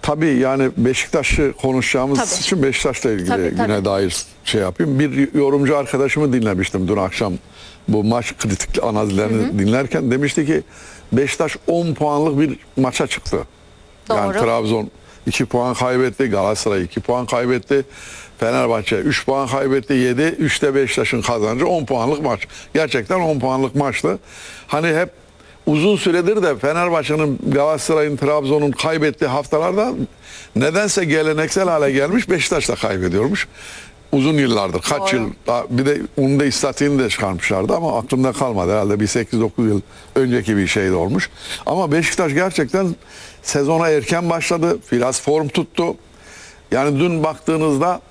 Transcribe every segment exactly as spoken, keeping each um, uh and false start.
Tabii yani Beşiktaş'ı konuşacağımız Tabii. için Beşiktaş'la ilgili Tabii, güne tabii. dair şey yapayım. Bir yorumcu arkadaşımı dinlemiştim dün akşam bu maç kritik analizlerini hı hı. dinlerken. Demişti ki Beşiktaş on puanlık bir maça çıktı. Doğru. Yani Trabzon iki puan kaybetti, Galatasaray iki puan kaybetti, Fenerbahçe üç puan kaybetti, yedi, üçte Beşiktaş'ın kazancı on puanlık maç. Gerçekten on puanlık maçtı. Hani hep uzun süredir de Fenerbahçe'nin, Galatasaray'ın, Trabzon'un kaybettiği haftalarda nedense geleneksel hale gelmiş, Beşiktaş da kaybediyormuş. Uzun yıllardır, kaç Doğru. yıl, bir de onun da istatiğini de çıkarmışlardı ama aklımda kalmadı herhalde, bir sekiz dokuz yıl önceki bir şey de olmuş. Ama Beşiktaş gerçekten sezona erken başladı, biraz form tuttu. Yani dün baktığınızda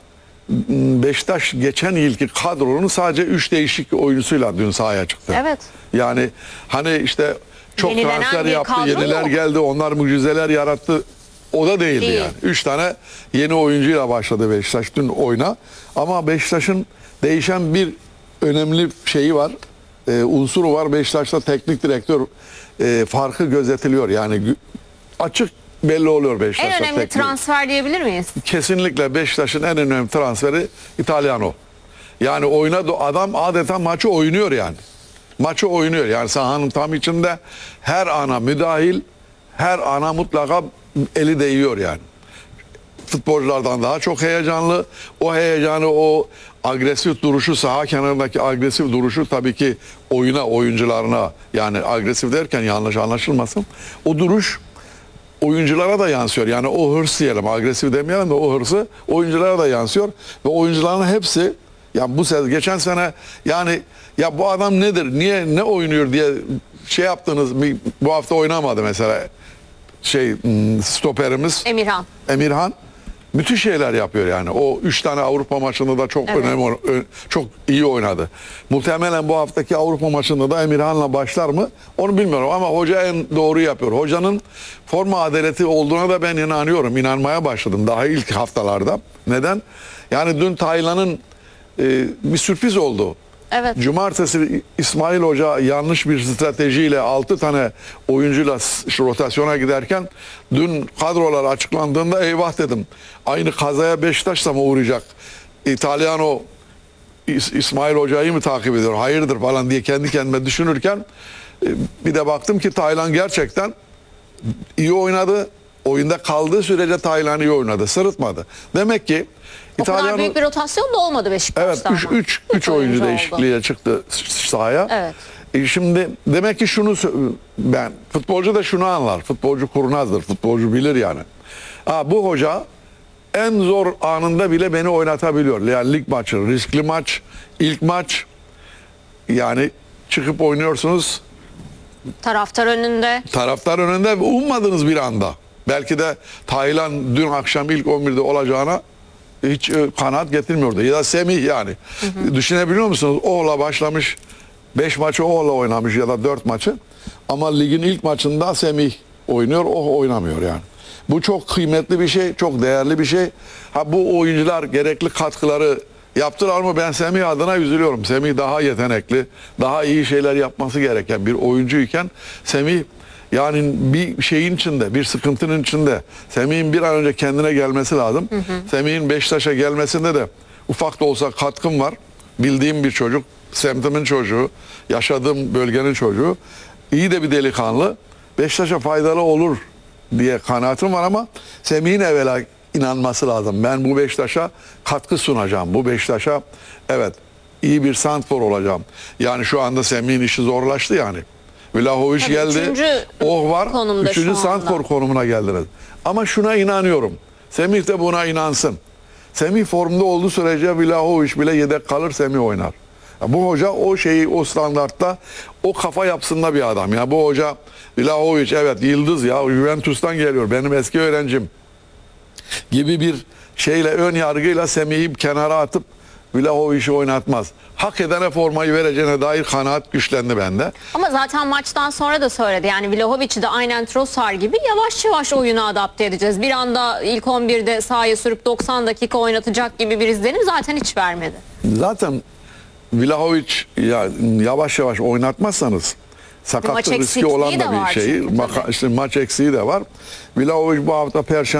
Beşiktaş geçen yılki kadronun sadece üç değişik oyuncusuyla dün sahaya çıktı. Evet. Yani hani işte çok Yenilenen transfer bir yaptı, kadro yeniler mu? geldi, onlar mucizeler yarattı. O da değildi Değil. yani. Üç tane yeni oyuncuyla başladı Beşiktaş dün oyuna. Ama Beşiktaş'ın değişen bir önemli şeyi var. E, unsuru var. Beşiktaş'ta teknik direktör e, farkı gözetiliyor. Yani açık belli oluyor Beşiktaş'ta. En önemli teknik. transfer diyebilir miyiz? Kesinlikle Beşiktaş'ın en önemli transferi İtalyano. Yani oynadı adam, adeta maçı oynuyor yani. Maçı oynuyor yani, sahanın tam içinde her ana müdahil, her ana mutlaka eli değiyor yani. Futbolculardan daha çok heyecanlı. O heyecanı, o agresif duruşu, saha kenarındaki agresif duruşu tabii ki oyuna, oyuncularına, yani agresif derken yanlış anlaşılmasın. O duruş oyunculara da yansıyor. Yani o hırs diyelim, agresif demeyelim de o hırsı oyunculara da yansıyor. Ve oyuncuların hepsi, yani bu sene, geçen sene yani ya bu adam nedir, niye, ne oynuyor diye şey yaptınız, bu hafta oynamadı mesela şey stoperimiz Emirhan. Emirhan müthiş şeyler yapıyor yani. O üç tane Avrupa maçında da çok Evet. önemli, çok iyi oynadı. Muhtemelen bu haftaki Avrupa maçında da Emirhan'la başlar mı? Onu bilmiyorum ama hoca en doğru yapıyor. Hocanın forma adaleti olduğuna da ben inanıyorum. İnanmaya başladım daha ilk haftalarda. Neden? Yani dün Taylan'ın e, bir sürpriz oldu. Evet. Cumartesi İsmail Hoca yanlış bir stratejiyle altı tane oyuncuyla rotasyona giderken dün kadrolar açıklandığında eyvah dedim. Aynı kazaya Beşiktaş'ta mı uğrayacak? İtalyano İsmail Hoca'yı mı takip ediyor? Hayırdır falan diye kendi kendime düşünürken bir de baktım ki Taylan gerçekten iyi oynadı. Oyunda kaldığı sürece Taylan iyi oynadı. Sırıtmadı. Demek ki O İtalyano, kadar büyük bir rotasyon da olmadı Beşiktaş'ta. evet, üç üç oyuncu oldu. değişikliğe çıktı sahaya. Evet. E şimdi demek ki şunu, ben futbolcu da şunu anlar. Futbolcu kurnazdır. Futbolcu bilir yani. Ha, bu hoca en zor anında bile beni oynatabiliyor. Yani lig maçı, riskli maç, ilk maç, yani çıkıp oynuyorsunuz. Taraftar önünde. Taraftar önünde ummadığınız bir anda. Belki de Taylan dün akşam ilk on birde olacağına hiç e, kanaat getirmiyordu. Ya da Semih yani. Hı hı. Düşünebiliyor musunuz? Oğla başlamış, beş maçı Oğla oynamış ya da dört maçı. Ama ligin ilk maçında Semih oynuyor, o oynamıyor yani. Bu çok kıymetli bir şey, çok değerli bir şey. Ha, bu oyuncular gerekli katkıları yaptılar mı? Ben Semih adına üzülüyorum. Semih daha yetenekli, daha iyi şeyler yapması gereken bir oyuncuyken Semih, yani bir şeyin içinde, bir sıkıntının içinde. Semih'in bir an önce kendine gelmesi lazım. Hı hı. Semih'in Beşiktaş'a gelmesinde de ufak da olsa katkım var. Bildiğim bir çocuk, semtimin çocuğu, yaşadığım bölgenin çocuğu. İyi de bir delikanlı. Beşiktaş'a faydalı olur diye kanaatim var ama Semih'in evvela inanması lazım. Ben bu Beşiktaş'a katkı sunacağım. Bu Beşiktaş'a evet iyi bir santrfor olacağım. Yani şu anda Semih'in işi zorlaştı yani. Vlahovic geldi. Oh var. Üçüncü santrfor konumuna geldiniz. Ama şuna inanıyorum. Semih de buna inansın. Semih formda olduğu sürece Vlahovic bile yedek kalır, Semih oynar. Ya bu hoca o şeyi, o standartta, o kafa yapısında bir adam. Ya bu hoca Vlahovic evet yıldız ya, Juventus'tan geliyor, benim eski öğrencim gibi bir şeyle, ön yargıyla Semih'i kenara atıp Vlahovic'i oynatmaz. Hak edene formayı vereceğine dair kanaat güçlendi bende. Ama zaten maçtan sonra da söyledi. Yani Vlahovic'i de aynen Trossard gibi yavaş yavaş oyuna adapte edeceğiz. Bir anda ilk on birde sahaya sürüp doksan dakika oynatacak gibi bir izlenim zaten hiç vermedi. Zaten Vlahovic ya, yavaş yavaş oynatmazsanız sakatlık riski olan da bir şey. Ma işte maç eksiği de var. Vlahovic bu hafta Perşembe